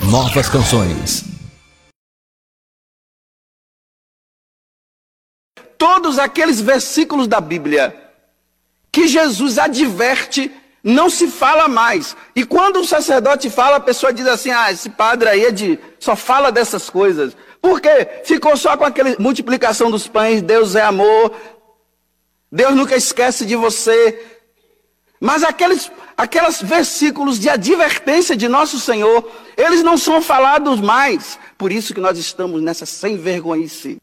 Novas canções. Todos aqueles versículos da Bíblia que Jesus adverte, não se fala mais. E quando o sacerdote fala, a pessoa diz assim: esse padre aí só fala dessas coisas. Por quê? Ficou só com aquela multiplicação dos pães, Deus é amor, Deus nunca esquece de você. Mas aqueles versículos de advertência de nosso Senhor, eles não são falados mais. Por isso que nós estamos nessa sem vergonhice.